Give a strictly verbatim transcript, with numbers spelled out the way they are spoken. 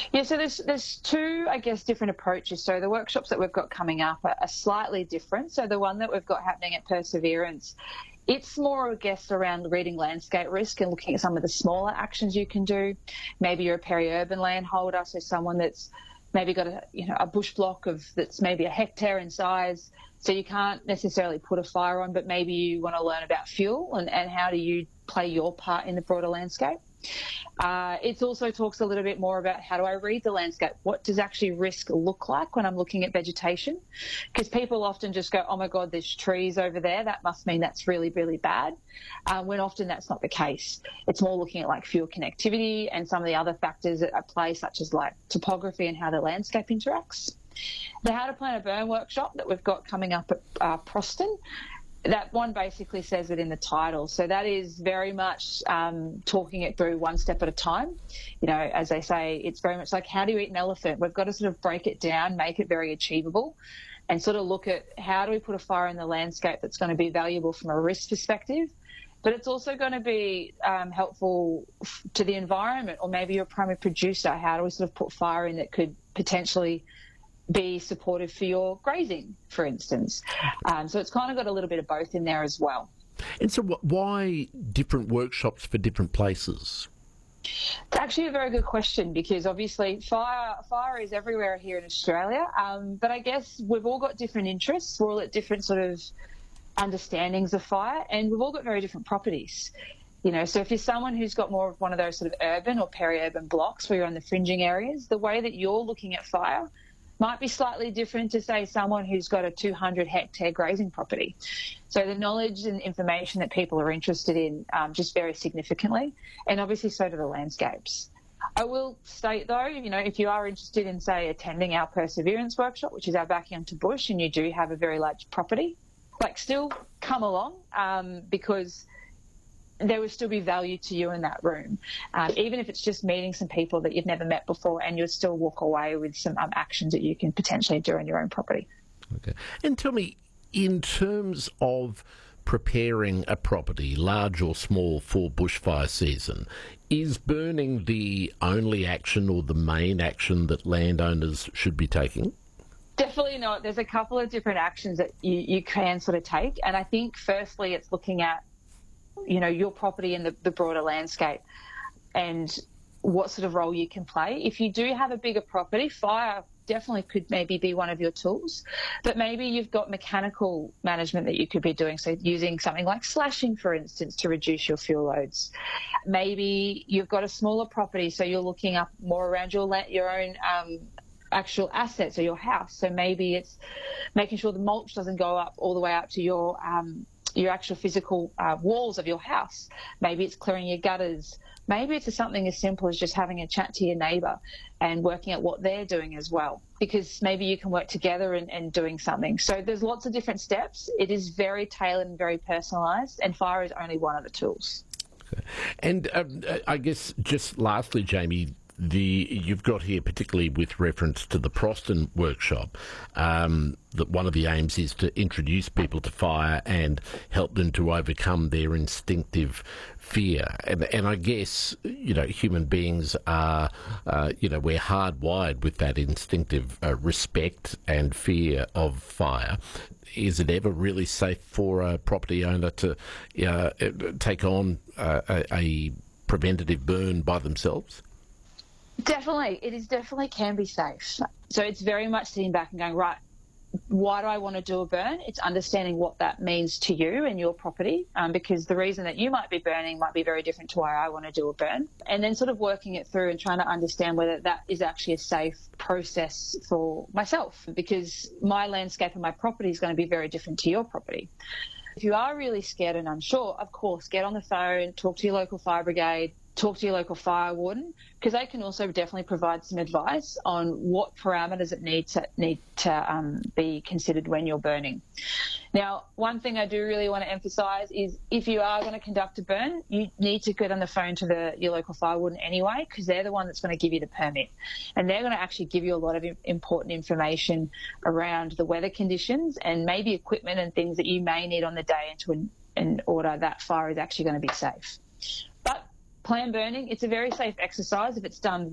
Yeah, so there's there's two, I guess, different approaches. So the workshops that we've got coming up are, are slightly different. So the one that we've got happening at Perseverance, it's more, I guess, around reading landscape risk and looking at some of the smaller actions you can do. Maybe you're a peri-urban landholder, so someone that's maybe got a you know a bush block of that's maybe a hectare in size, so you can't necessarily put a fire on, but maybe you want to learn about fuel and, and how do you play your part in the broader landscape. Uh, it also talks a little bit more about how do I read the landscape? What does actually risk look like when I'm looking at vegetation? Because people often just go, oh my God, there's trees over there. That must mean that's really, really bad. Um, when often that's not the case. It's more looking at like fuel connectivity and some of the other factors at play, such as like topography and how the landscape interacts. The How to Plan a Burn workshop that we've got coming up at uh, Proston, that one basically says it in the title. So that is very much um, talking it through one step at a time. You know, as they say, it's very much like, how do you eat an elephant? We've got to sort of break it down, make it very achievable, and sort of look at how do we put a fire in the landscape that's going to be valuable from a risk perspective, but it's also going to be um, helpful f- to the environment, or maybe you're a primary producer. How do we sort of put fire in that could potentially be supportive for your grazing, for instance? Um, so it's kind of got a little bit of both in there as well. And so wh- why different workshops for different places? It's actually a very good question, because obviously fire fire is everywhere here in Australia, um, but I guess we've all got different interests. We're all at different sort of understandings of fire, and we've all got very different properties. You know, so if you're someone who's got more of one of those sort of urban or peri-urban blocks where you're on the fringing areas, the way that you're looking at fire might be slightly different to, say, someone who's got a two hundred hectare grazing property. So the knowledge and information that people are interested in um, just vary significantly, and obviously so do the landscapes. I will state, though, you know, if you are interested in, say, attending our Perseverance workshop, which is our backyard to bush, and you do have a very large property, like, still come along um, because there will still be value to you in that room, um, even if it's just meeting some people that you've never met before, and you'll still walk away with some um, actions that you can potentially do on your own property. Okay. And tell me, in terms of preparing a property, large or small, for bushfire season, is burning the only action or the main action that landowners should be taking? Definitely not. There's a couple of different actions that you, you can sort of take, and I think firstly it's looking at you know, your property in the, the broader landscape and what sort of role you can play. If you do have a bigger property, fire definitely could maybe be one of your tools, but maybe you've got mechanical management that you could be doing. So using something like slashing, for instance, to reduce your fuel loads. Maybe you've got a smaller property, so you're looking up more around your la- your own um, actual assets or your house. So maybe it's making sure the mulch doesn't go up all the way up to your um, your actual physical uh, walls of your house. Maybe it's clearing your gutters. Maybe it's something as simple as just having a chat to your neighbour and working out what they're doing as well, because maybe you can work together and, and doing something. So there's lots of different steps. It is very tailored and very personalised, and fire is only one of the tools. Okay. And um, I guess just lastly, Jamie, The you've got here, particularly with reference to the Proston workshop, um, that one of the aims is to introduce people to fire and help them to overcome their instinctive fear. And, and I guess, you know, human beings are, uh, you know, we're hardwired with that instinctive uh, respect and fear of fire. Is it ever really safe for a property owner to uh, take on uh, a, a preventative burn by themselves? Definitely. It is definitely can be safe. So it's very much sitting back and going, right, why do I want to do a burn? It's understanding what that means to you and your property, um, because the reason that you might be burning might be very different to why I want to do a burn. And then sort of working it through and trying to understand whether that is actually a safe process for myself, because my landscape and my property is going to be very different to your property. If you are really scared and unsure, of course, get on the phone, talk to your local fire brigade, talk to your local fire warden, because they can also definitely provide some advice on what parameters it need to need to um, be considered when you're burning. Now, one thing I do really want to emphasise is if you are going to conduct a burn, you need to get on the phone to the your local fire warden anyway, because they're the one that's going to give you the permit, and they're going to actually give you a lot of important information around the weather conditions and maybe equipment and things that you may need on the day into in, in order that fire is actually going to be safe. But plan burning, it's a very safe exercise if it's done